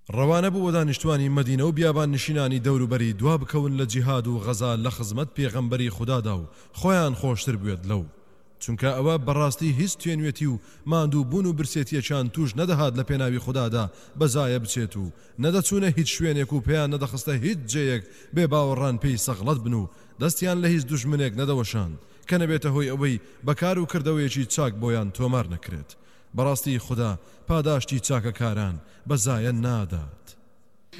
ڕەوانە بوو بۆ دانیشتوانی مەدینە و بیابان نشینانی دەوروبەری دوا بکەون لە جیهاد و غەزا لە خزمەت پێغەمبەری خوددادا و خۆیان خۆشتر بوێت لەو چونکە ئەوە بەڕاستی هیچ توێنوێتی و ماندوو بوون و برسێتیەکان توش نەدەهات لە پێناوی خوددادا بەزایە بچێت و نەدەچوونە هیچ شوێنێک و پێیان نەدەخستە هیچ جێیەک بێ باوەڕان پێی سەغڵەت بن و دەستیان لە هیچ دوژمنێک نەدەوەشان کە نەبێتە هۆی ئەوەی بەکار و کردەوەیەکی چاک بۆیان تۆمار نەکرێت بەڕاستی خوددا پاداشتی چاکەکاران بەزایە نادات.